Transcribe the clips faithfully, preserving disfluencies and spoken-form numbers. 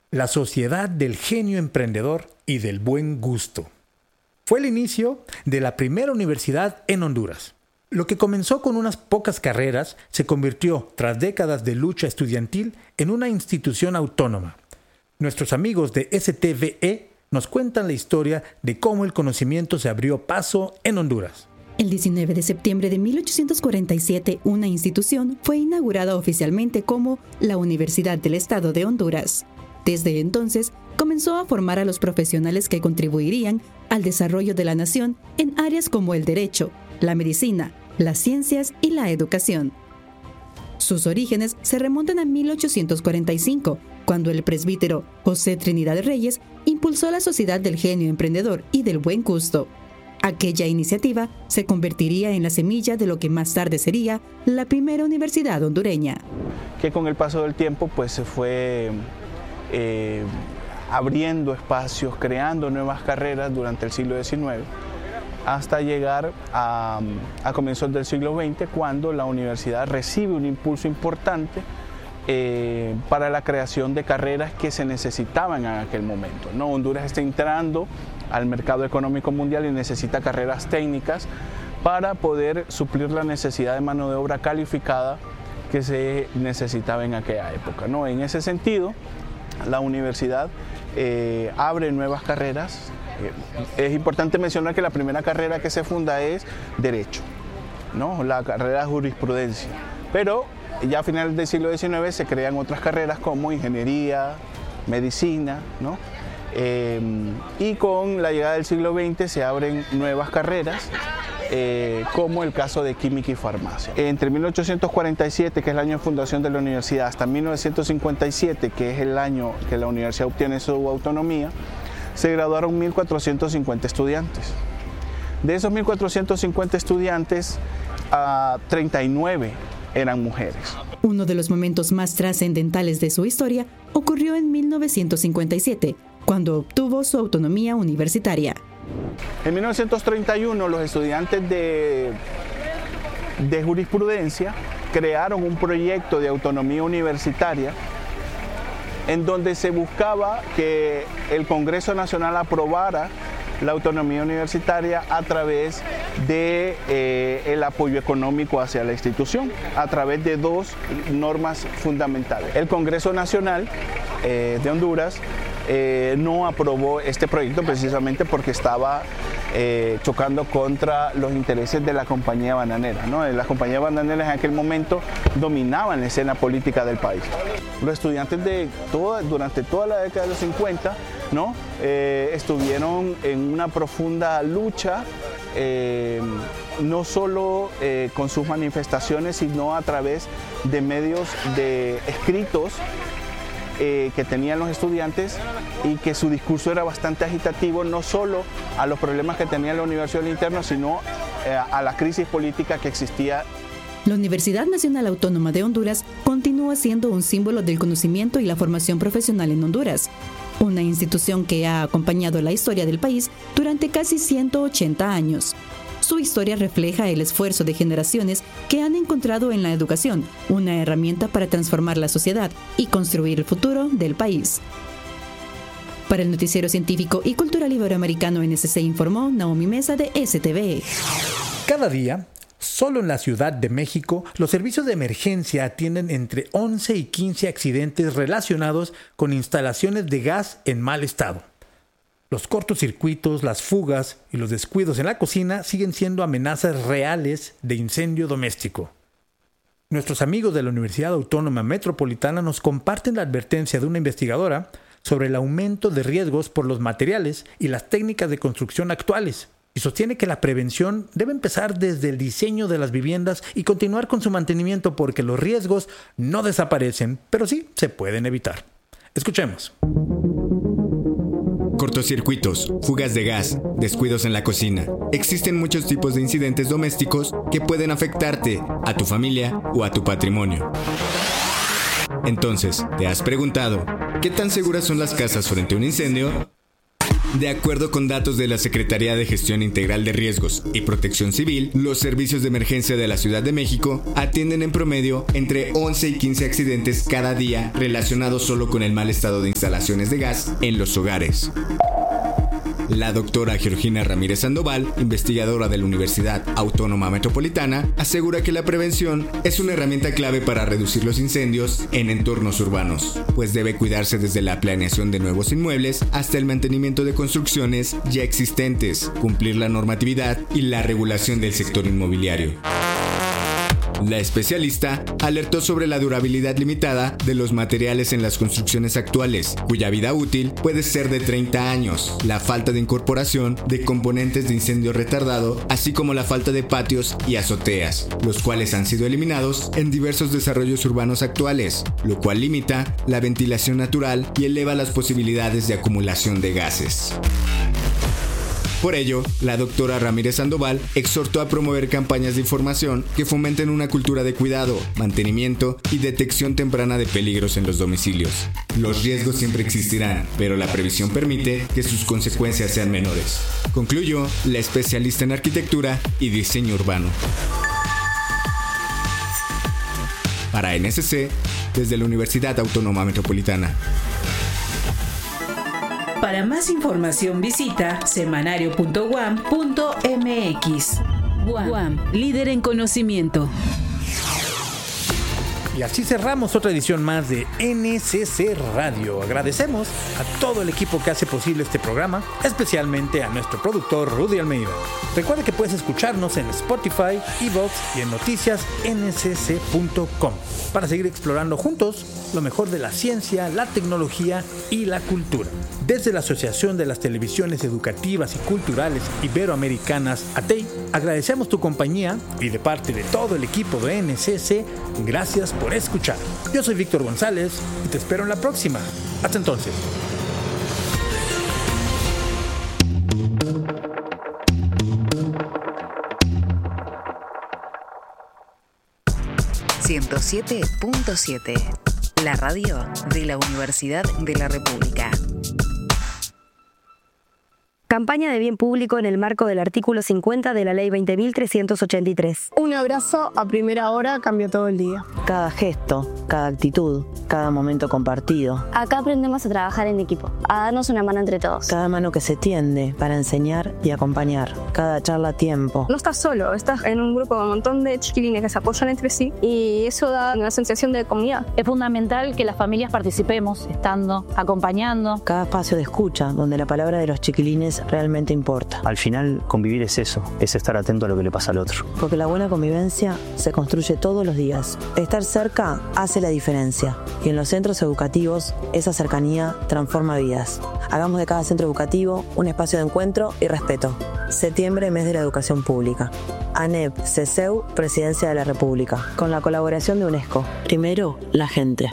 la Sociedad del Genio Emprendedor y del Buen Gusto. Fue el inicio de la primera universidad en Honduras. Lo que comenzó con unas pocas carreras se convirtió, tras décadas de lucha estudiantil, en una institución autónoma. Nuestros amigos de S T V E nos cuentan la historia de cómo el conocimiento se abrió paso en Honduras. El diecinueve de septiembre de mil ochocientos cuarenta y siete, una institución fue inaugurada oficialmente como la Universidad del Estado de Honduras. Desde entonces, comenzó a formar a los profesionales que contribuirían al desarrollo de la nación en áreas como el derecho, la medicina, las ciencias y la educación. Sus orígenes se remontan a mil ochocientos cuarenta y cinco, cuando el presbítero José Trinidad Reyes impulsó la Sociedad del Genio Emprendedor y del Buen Gusto. Aquella iniciativa se convertiría en la semilla de lo que más tarde sería la primera universidad hondureña. Que con el paso del tiempo pues se fue eh, abriendo espacios, creando nuevas carreras durante el siglo diecinueve, hasta llegar a, a comienzos del siglo veinte, cuando la universidad recibe un impulso importante eh, para la creación de carreras que se necesitaban en aquel momento, ¿no? Honduras está entrando al mercado económico mundial y necesita carreras técnicas para poder suplir la necesidad de mano de obra calificada que se necesitaba en aquella época, ¿no? En ese sentido, la universidad eh, abre nuevas carreras. Es importante mencionar que la primera carrera que se funda es Derecho, ¿no? La carrera de Jurisprudencia, pero ya a finales del siglo diecinueve se crean otras carreras como Ingeniería, Medicina, ¿no? Eh, y con la llegada del siglo veinte se abren nuevas carreras, eh, como el caso de Química y Farmacia. Entre mil ochocientos cuarenta y siete, que es el año de fundación de la universidad, hasta mil novecientos cincuenta y siete, que es el año que la universidad obtiene su autonomía, se graduaron mil cuatrocientos cincuenta estudiantes. De esos mil cuatrocientos cincuenta estudiantes, uh, treinta y nueve eran mujeres. Uno de los momentos más trascendentales de su historia ocurrió en mil novecientos cincuenta y siete, cuando obtuvo su autonomía universitaria. En mil novecientos treinta y uno, los estudiantes de, de jurisprudencia crearon un proyecto de autonomía universitaria en donde se buscaba que el Congreso Nacional aprobara la autonomía universitaria a través de eh, el apoyo económico hacia la institución, a través de dos normas fundamentales. El Congreso Nacional eh, de Honduras eh, no aprobó este proyecto precisamente porque estaba eh, chocando contra los intereses de la compañía bananera, ¿no? Las compañías bananeras en aquel momento dominaban la escena política del país. Los estudiantes de toda, durante toda la década de los cincuenta, ¿no? eh, estuvieron en una profunda lucha, eh, no solo eh, con sus manifestaciones, sino a través de medios de escritos eh, que tenían los estudiantes, y que su discurso era bastante agitativo, no solo a los problemas que tenía la universidad al interno, sino eh, a la crisis política que existía. La Universidad Nacional Autónoma de Honduras continúa siendo un símbolo del conocimiento y la formación profesional en Honduras, una institución que ha acompañado la historia del país durante casi ciento ochenta años. Su historia refleja el esfuerzo de generaciones que han encontrado en la educación una herramienta para transformar la sociedad y construir el futuro del país. Para el Noticiero Científico y Cultural Iberoamericano N S C informó Naomi Mesa de S T V E. Cada día, solo en la Ciudad de México, los servicios de emergencia atienden entre once y quince accidentes relacionados con instalaciones de gas en mal estado. Los cortocircuitos, las fugas y los descuidos en la cocina siguen siendo amenazas reales de incendio doméstico. Nuestros amigos de la Universidad Autónoma Metropolitana nos comparten la advertencia de una investigadora sobre el aumento de riesgos por los materiales y las técnicas de construcción actuales, y sostiene que la prevención debe empezar desde el diseño de las viviendas y continuar con su mantenimiento, porque los riesgos no desaparecen, pero sí se pueden evitar. Escuchemos. Cortocircuitos, fugas de gas, descuidos en la cocina. Existen muchos tipos de incidentes domésticos que pueden afectarte, a tu familia o a tu patrimonio. Entonces, ¿te has preguntado qué tan seguras son las casas frente a un incendio? De acuerdo con datos de la Secretaría de Gestión Integral de Riesgos y Protección Civil, los servicios de emergencia de la Ciudad de México atienden en promedio entre once y quince accidentes cada día relacionados solo con el mal estado de instalaciones de gas en los hogares. La doctora Georgina Ramírez Sandoval, investigadora de la Universidad Autónoma Metropolitana, asegura que la prevención es una herramienta clave para reducir los incendios en entornos urbanos, pues debe cuidarse desde la planeación de nuevos inmuebles hasta el mantenimiento de construcciones ya existentes, cumplir la normatividad y la regulación del sector inmobiliario. La especialista alertó sobre la durabilidad limitada de los materiales en las construcciones actuales, cuya vida útil puede ser de treinta años, la falta de incorporación de componentes de incendio retardado, así como la falta de patios y azoteas, los cuales han sido eliminados en diversos desarrollos urbanos actuales, lo cual limita la ventilación natural y eleva las posibilidades de acumulación de gases. Por ello, la doctora Ramírez Sandoval exhortó a promover campañas de información que fomenten una cultura de cuidado, mantenimiento y detección temprana de peligros en los domicilios. Los riesgos siempre existirán, pero la previsión permite que sus consecuencias sean menores, concluyó la especialista en arquitectura y diseño urbano. Para N S C, desde la Universidad Autónoma Metropolitana. Para más información visita semanario punto u a m punto m x. U A M, líder en conocimiento. Y así cerramos otra edición más de N S C Radio. Agradecemos a todo el equipo que hace posible este programa, especialmente a nuestro productor Rudy Almeida. Recuerda que puedes escucharnos en Spotify, iVoox y en noticias ene ese ce punto com para seguir explorando juntos lo mejor de la ciencia, la tecnología y la cultura. Desde la Asociación de las Televisiones Educativas y Culturales Iberoamericanas, A T E I, agradecemos tu compañía y de parte de todo el equipo de N S C, gracias por escuchar. Yo soy Víctor González y te espero en la próxima. Hasta entonces. ciento siete punto siete, la radio de la Universidad de la República. Campaña de bien público en el marco del artículo cincuenta de la Ley veinte mil trescientos ochenta y tres. Un abrazo a primera hora cambia todo el día. Cada gesto, cada actitud, cada momento compartido. Acá aprendemos a trabajar en equipo, a darnos una mano entre todos. Cada mano que se tiende para enseñar y acompañar. Cada charla a tiempo. No estás solo, estás en un grupo con un montón de chiquilines que se apoyan entre sí y eso da una sensación de comunidad. Es fundamental que las familias participemos, estando, acompañando. Cada espacio de escucha, donde la palabra de los chiquilines realmente importa. Al final, convivir es eso, es estar atento a lo que le pasa al otro. Porque la buena convivencia se construye todos los días. Estar cerca hace la diferencia. Y en los centros educativos, esa cercanía transforma vidas. Hagamos de cada centro educativo un espacio de encuentro y respeto. Septiembre, mes de la educación pública. ANEP, CESEU, Presidencia de la República. Con la colaboración de UNESCO. Primero, la gente.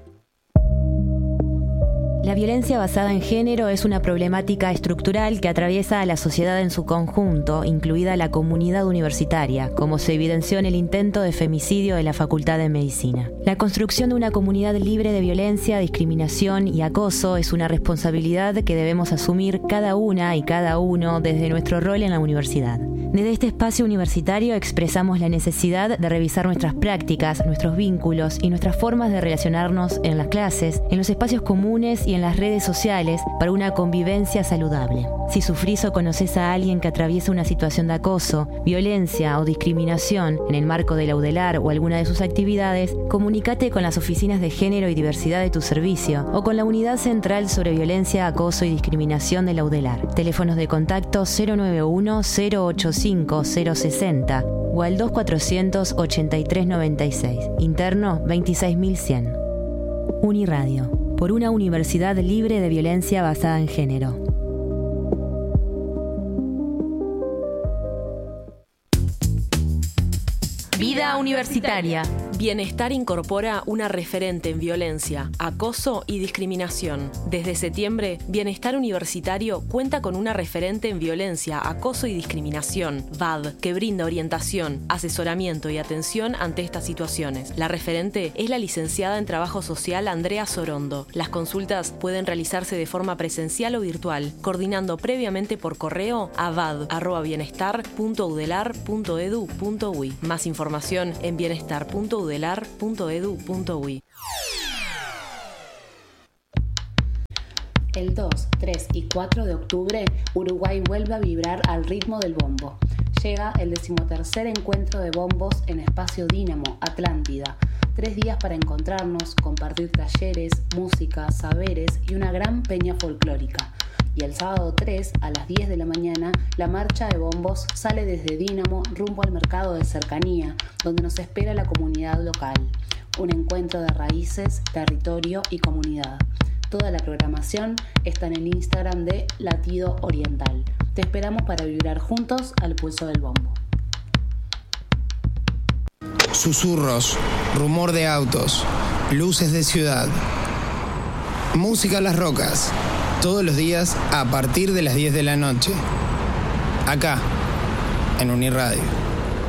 La violencia basada en género es una problemática estructural que atraviesa a la sociedad en su conjunto, incluida la comunidad universitaria, como se evidenció en el intento de femicidio de la Facultad de Medicina. La construcción de una comunidad libre de violencia, discriminación y acoso es una responsabilidad que debemos asumir cada una y cada uno desde nuestro rol en la universidad. Desde este espacio universitario expresamos la necesidad de revisar nuestras prácticas, nuestros vínculos y nuestras formas de relacionarnos en las clases, en los espacios comunes y en las redes sociales para una convivencia saludable. Si sufrís o conocés a alguien que atraviesa una situación de acoso, violencia o discriminación en el marco de la UDELAR o alguna de sus actividades, comunícate con las oficinas de género y diversidad de tu servicio o con la Unidad Central sobre Violencia, Acoso y Discriminación de la UDELAR. Teléfonos de contacto cero nueve uno, cero ocho cinco, cero sesenta o al dos cuatrocientos ochenta y tres noventa y seis. Interno veintiséis mil cien. Uniradio, por una universidad libre de violencia basada en género. Vida universitaria. Bienestar incorpora una referente en violencia, acoso y discriminación. Desde septiembre, Bienestar Universitario cuenta con una referente en violencia, acoso y discriminación, V A D, que brinda orientación, asesoramiento y atención ante estas situaciones. La referente es la licenciada en Trabajo Social Andrea Sorondo. Las consultas pueden realizarse de forma presencial o virtual, coordinando previamente por correo a vad arroba bienestar punto udelar punto edu punto uy. Más información en bienestar punto udelar punto edu punto uy. El dos, tres y cuatro de octubre, Uruguay vuelve a vibrar al ritmo del bombo. Llega el decimotercer encuentro de bombos en Espacio Dínamo, Atlántida. Tres días para encontrarnos, compartir talleres, música, saberes y una gran peña folclórica. Y el sábado tres, a las diez de la mañana, la marcha de bombos sale desde Dínamo rumbo al mercado de cercanía, donde nos espera la comunidad local. Un encuentro de raíces, territorio y comunidad. Toda la programación está en el Instagram de Latido Oriental. Te esperamos para vibrar juntos al pulso del bombo. Susurros, rumor de autos, luces de ciudad, música a las rocas, todos los días a partir de las diez de la noche, acá, en Uniradio.